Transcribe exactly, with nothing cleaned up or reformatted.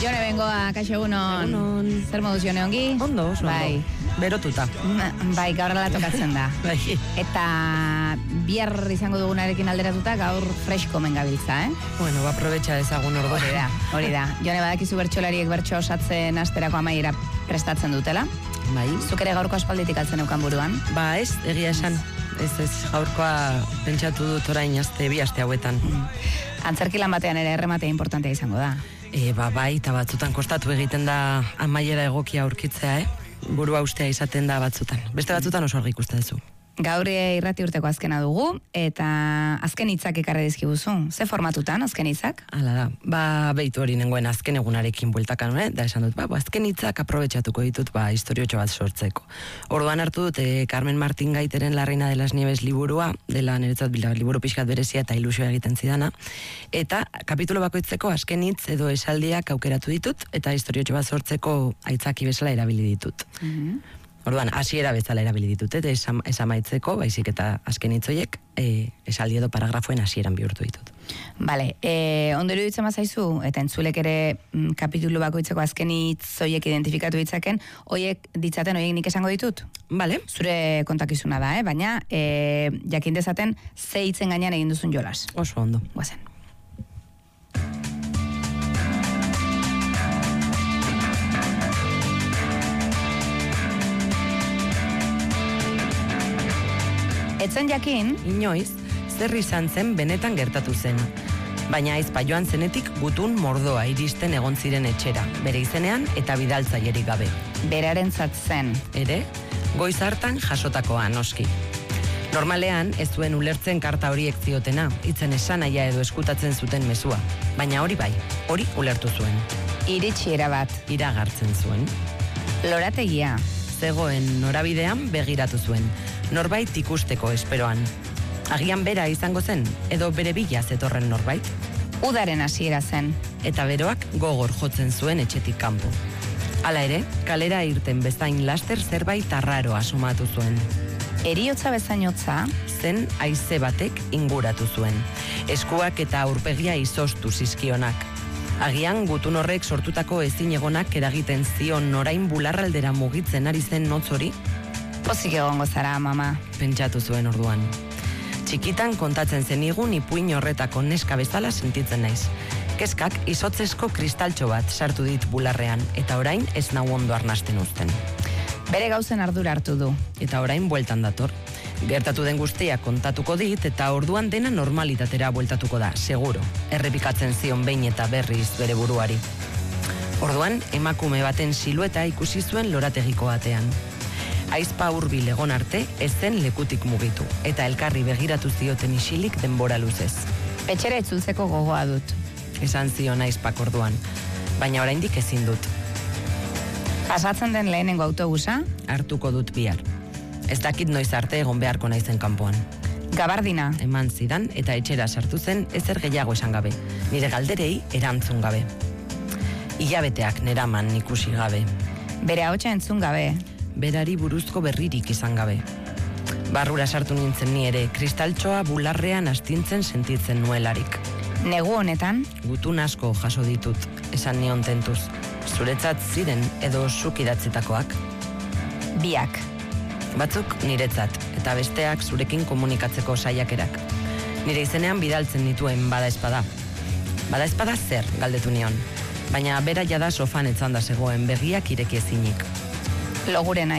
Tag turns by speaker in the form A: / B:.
A: Jone bengoa, kaixo egunon.
B: Egunon.
A: Zer moduz Jone ongi?
B: Ondo, oso
A: Bai.
B: ondo. Berotuta.
A: Bai, gaur ala tokatzen da.
B: Bai.
A: Eta bihar izango dugunarekin alderatuta gaur fresko mengabiltza, eh?
B: Bueno, ba, aprobetxa dezagun ordu.
A: Hori da, hori da. Jone, badakizu bertsolariek bertso osatzen asterako amaiera prestatzen dutela.
B: Bai.
A: Zuk ere gaurko aspalditik altzen eukan buruan.
B: Ba, ez, egia esan. Ez, ez, gaurkoa pentsatu dut orain aste, bi aste hauetan.
A: Antzerkilan batean ere errematea importantea izango da.
B: E, ba, bai, eta batzutan kostatu egiten da amaiera egokia aurkitzea, eh? Burua ustea izaten da batzutan. Beste batzutan oso argi ikusten duzu.
A: Gaur irrati urteko azkena dugu, eta azken hitzak ekarri dizkiguzu. Ze formatutan azken hitzak?
B: Hala da, ba, behitu hori nengoen azken egunarekin bueltakan, eh? Da esan dut, ba, azken hitzak aprobetxatuko ditut, ba, historiotxo bat sortzeko. Orduan hartu dut, eh, Carmen Martín Gaiteren La Reina de las Nieves liburua, dela niretzat liburu pixkat berezia eta ilusioa egiten zidana, eta kapitulo bakoitzeko azken hitz edo esaldiak aukeratu ditut, eta historiotxo bat sortzeko aitzaki bezala erabili ditut.
A: Mhm.
B: Orduan, hasiera bezala erabili ditut, eta esam, esamaitzeko, baizik eta azken hitzoiek, e, esaldi edo paragrafoen hasieran bihurtu ditut.
A: Bale, e, ondo iruditzen bazaizu, eta entzulek ere mm, kapitulu bakoitzeko azken hitzoiek identifikatu ditzaken, hoiek ditzaten, hoiek nik esango ditut?
B: Bale.
A: Zure kontakizuna da, eh? Baina e, jakin dezaten ze hitzen gainean egin duzun jolas.
B: Oso ondo.
A: Guazen. Etzen jakin,
B: Inoiz, zer izan zen benetan gertatu zena. Baina aizpa joan zenetik gutun mordoa iristen egon ziren etxera, bere izenean eta bidaltzailerik gabe.
A: berarentzat zen.
B: Ere, goiz hartan jasotakoa noski. Normalean, ez zuen ulertzen karta horiek ziotena, hitzen esanaia edo eskutatzen zuten mezua. Baina hori bai, hori ulertu zuen.
A: Iritsi erabat.
B: Iragartzen zuen.
A: Lorategia.
B: Zegoen norabidean begiratu zuen, norbait ikusteko esperoan. Agian bera izango zen, edo bere bila zetorren norbait.
A: Udaren hasiera zen.
B: Eta beroak gogor jotzen zuen etxetik kanpo. Hala ere, kalera irten bezain laster zerbait arraro asumatu zuen.
A: Eriotza bezainotza,
B: Zen haize batek inguratu zuen. Eskuak eta aurpegia izoztu zizkionak. Agian gutun horrek sortutako ezin egonak eragiten zion orain bularraldera mugitzen ari zen notz hori,
A: pozik egongo zara, mama.
B: pentsatu zuen orduan. Txikitan kontatzen zenigun ipuin horretako neska bezala sentitzen naiz. Kezkak izotzesko kristaltxo bat sartu dit bularrean, eta orain ez nau ondo arnasten uzten.
A: Bere gauzen ardura hartu du.
B: Eta orain bueltan dator. Gertatu den guztia kontatuko dit, eta orduan dena normalitatera bueltatuko da, seguro. Errepikatzen zion behin eta berriz bere buruari. Orduan, emakume baten silueta ikusi zuen lorategiko batean. Aizpa hurbil egon arte, ez zen lekutik mugitu, eta elkarri begiratu zioten isilik denbora luzez.
A: Etxera itzultzeko gogoa dut.
B: Esan zion aizpak orduan, baina oraindik ezin dut.
A: Pasatzen den lehenengo autobusa,
B: Hartuko dut bihar. Ez dakit noiz arte egon beharko naizen kanpoan.
A: gabardina.
B: Eman zidan eta etxera sartu zen ezer gehiago esan gabe. Nire galderei erantzun gabe. Hilabeteak neraman ikusi gabe.
A: Bere ahotsa entzun gabe.
B: Berari buruzko berririk izan gabe. Barrura sartu nintzen ni ere, kristaltxoa bularrean astintzen sentitzen nuelarik.
A: Negu honetan,
B: Gutun asko jaso ditut, esan nion tentuz. Zuretzat ziren edo zuk idatzitakoak.
A: biak.
B: Batzuk niretzat, eta besteak zurekin komunikatzeko saiakerak. Nire izenean bidaltzen dituen bada espada. Bada espada zer, galdetu nion. Baina bera jada sofan etzanda zegoen begiak ireki ezinik.
A: Logurena